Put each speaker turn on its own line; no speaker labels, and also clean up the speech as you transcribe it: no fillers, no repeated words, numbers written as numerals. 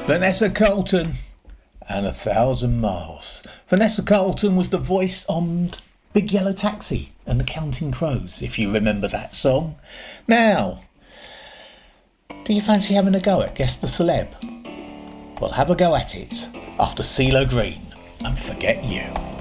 Vanessa Carlton and 1,000 Miles. Vanessa Carlton was the voice on Big Yellow Taxi and The Counting Crows, if you remember that song. Now, do you fancy having a go at Guess the Celeb? Well, have a go at it after CeeLo Green and Forget You.